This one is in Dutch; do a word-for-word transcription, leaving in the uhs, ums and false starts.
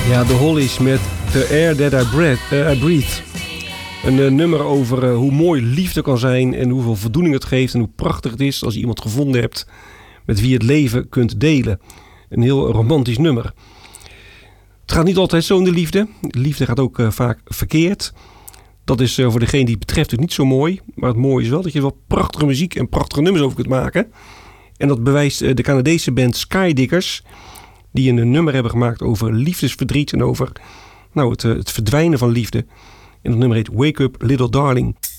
Ja, de Hollies met The Air That I Breathe. Uh, I breathe. Een uh, nummer over uh, hoe mooi liefde kan zijn en hoeveel voldoening het geeft en hoe prachtig het is als je iemand gevonden hebt met wie je het leven kunt delen. Een heel romantisch nummer. Het gaat niet altijd zo in de liefde. De liefde gaat ook uh, vaak verkeerd. Dat is uh, voor degene die het betreft niet zo mooi. Maar het mooie is wel dat je er wel prachtige muziek en prachtige nummers over kunt maken. En dat bewijst uh, de Canadese band Skydiggers, die een nummer hebben gemaakt over liefdesverdriet en over nou, het, uh, het verdwijnen van liefde. En dat nummer heet Wake Up Little Darling.